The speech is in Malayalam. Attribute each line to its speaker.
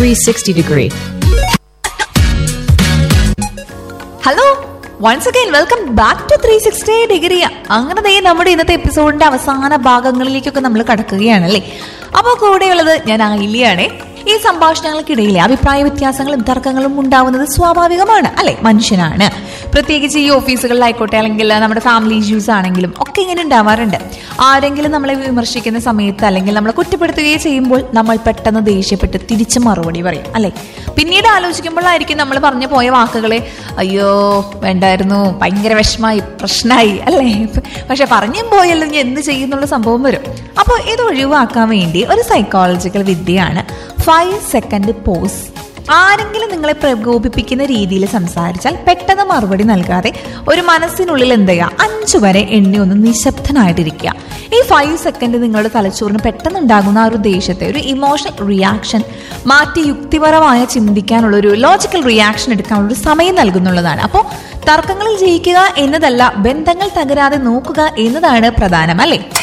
Speaker 1: 360 degree.
Speaker 2: Hello, once again welcome back to 360 degree. അങ്ങനെ നമ്മുടെ ഇന്നത്തെ എപ്പിസോഡിന്റെ അവസാന ഭാഗങ്ങളിലേക്കൊക്കെ നമ്മൾ കടക്കുകയാണല്ലേ. അപ്പോൾ കൂടെയുള്ളത് ഞാൻ ആയില്യാണ്. ഈ സംഭാഷണങ്ങൾക്കിടയിലെ അഭിപ്രായ വ്യത്യാസങ്ങളും തർക്കങ്ങളും ഉണ്ടാവുന്നത് സ്വാഭാവികമാണ് അല്ലെ, മനുഷ്യനാണ്. പ്രത്യേകിച്ച് ഈ ഓഫീസുകളിലായിക്കോട്ടെ, അല്ലെങ്കിൽ നമ്മുടെ ഫാമിലി ഇഷ്യൂസ് ആണെങ്കിലും ഒക്കെ ഇങ്ങനെ ഉണ്ടാവാറുണ്ട്. ആരെങ്കിലും നമ്മളെ വിമർശിക്കുന്ന സമയത്ത് അല്ലെങ്കിൽ നമ്മളെ കുറ്റപ്പെടുത്തുകയും ചെയ്യുമ്പോൾ നമ്മൾ പെട്ടെന്ന് ദേഷ്യപ്പെട്ട് തിരിച്ച് മറുപടി പറയും അല്ലെ. പിന്നീട് ആലോചിക്കുമ്പോഴായിരിക്കും നമ്മൾ പറഞ്ഞു പോയ വാക്കുകളെ അയ്യോ വേണ്ടായിരുന്നു, ഭയങ്കര വിഷമായി, പ്രശ്നമായി അല്ലേ, പക്ഷെ പറഞ്ഞും പോയല്ലോ ഇനി എന്ത് ചെയ്യുന്നുള്ള സംഭവം വരും. അപ്പോൾ ഇത് ഒഴിവാക്കാൻ വേണ്ടി ഒരു സൈക്കോളജിക്കൽ വിദ്യയാണ് 5 സെക്കൻഡ് പോസ്. ആരെങ്കിലും നിങ്ങളെ പ്രകോപിപ്പിക്കുന്ന രീതിയിൽ സംസാരിച്ചാൽ പെട്ടെന്ന് മറുപടി നൽകാതെ ഒരു മനസ്സിനുള്ളിൽ എന്ത് ചെയ്യുക, 5 വരെ എണ്ണി ഒന്ന് നിശബ്ദനായിട്ടിരിക്കുക. ഈ 5 സെക്കൻഡ് നിങ്ങളുടെ തലച്ചോറിന് പെട്ടെന്ന് ഉണ്ടാകുന്ന ഒരു ദേഷ്യത്തെ, ഒരു ഇമോഷണൽ റിയാക്ഷൻ മാറ്റി യുക്തിപരമായ ചിന്തിക്കാനുള്ള ഒരു ലോജിക്കൽ റിയാക്ഷൻ എടുക്കാനുള്ള ഒരു സമയം നൽകുന്നുള്ളതാണ്. അപ്പോൾ തർക്കങ്ങളിൽ ജയിക്കുക എന്നതല്ല, ബന്ധങ്ങൾ തകരാതെ നോക്കുക എന്നതാണ് പ്രധാനം അല്ലേ.